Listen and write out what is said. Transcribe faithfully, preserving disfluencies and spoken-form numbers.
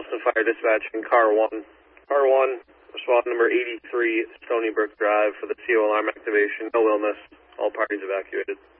Boston Fire Dispatching, Car one. Car one, SWAT number eighty-three, Stony Brook Drive for the C O alarm activation. No illness. All parties evacuated.